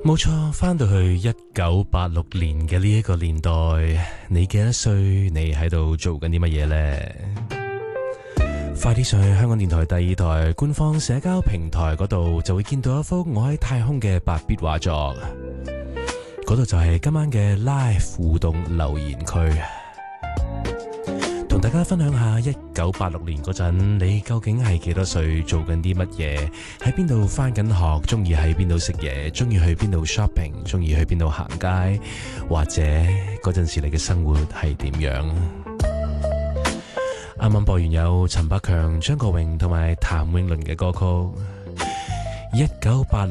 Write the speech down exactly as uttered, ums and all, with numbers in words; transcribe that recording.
冇錯，翻到去一九八六年嘅呢一個年代，你幾多歲？你喺度做緊啲乜嘢呢？快啲上去香港電台第二台官方社交平台嗰度，就會見到一幅我喺太空嘅白壁畫作。嗰度就係今晚嘅 Live 互動留言區，同大家分享下一九八六年嗰陣，你究竟係幾多歲，做緊啲乜嘢，喺邊度返緊學，中意喺邊度食嘢，中意去邊度 shopping， 中意去邊度行街，或者嗰陣時你嘅生活係點樣？啱啱播完有陳百強、張國榮同埋譚詠麟嘅歌曲《一九八六》。